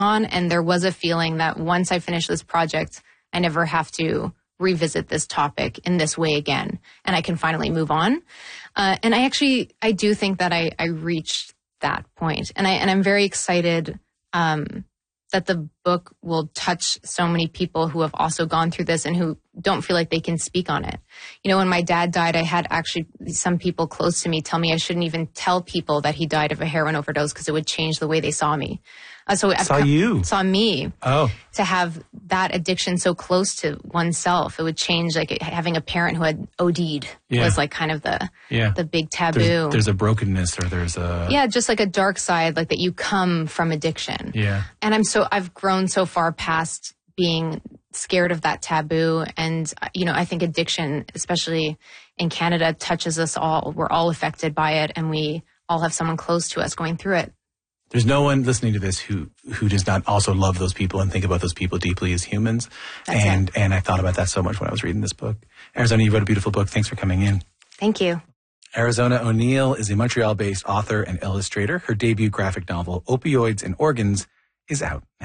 on. And there was a feeling that once I finish this project, I never have to revisit this topic in this way again. And I can finally move on. And I do think that I reached that point. And I'm very excited that the book will touch so many people who have also gone through this and who don't feel like they can speak on it. You know, when my dad died, I had actually some people close to me tell me I shouldn't even tell people that he died of a heroin overdose because it would change the way they saw me. Saw me. Oh. To have that addiction so close to oneself, it would change, like having a parent who had OD'd was like kind of the big taboo. There's a brokenness, or there's a... Yeah, just like a dark side, like that you come from addiction. Yeah. And I've grown so far past being scared of that taboo. And, you know, I think addiction, especially in Canada, touches us all. We're all affected by it, and we all have someone close to us going through it. There's no one listening to this who does not also love those people and think about those people deeply as humans. And I thought about that so much when I was reading this book. Arizona, you wrote a beautiful book. Thanks for coming in. Thank you. Arizona O'Neill is a Montreal-based author and illustrator. Her debut graphic novel, Opioids and Organs, is out.